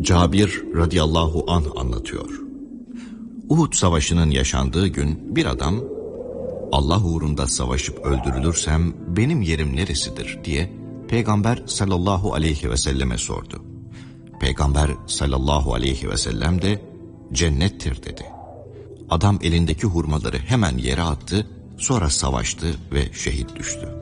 Cabir radıyallahu anh anlatıyor. Uhud savaşının yaşandığı gün bir adam, Allah uğrunda savaşıp öldürülürsem benim yerim neresidir diye Peygamber sallallahu aleyhi ve selleme sordu. Peygamber sallallahu aleyhi ve sellem de cennettir dedi. Adam elindeki hurmaları hemen yere attı, sonra savaştı ve şehit düştü.